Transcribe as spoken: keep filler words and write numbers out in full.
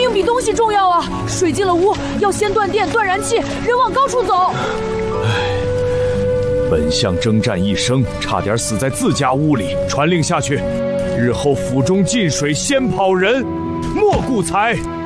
命比东西重要啊！水进了屋，要先断电、断燃气，人往高处走。 唉，本相征战一生，差点死在自家屋里。传令下去，日后府中进水，先跑人，莫顾财。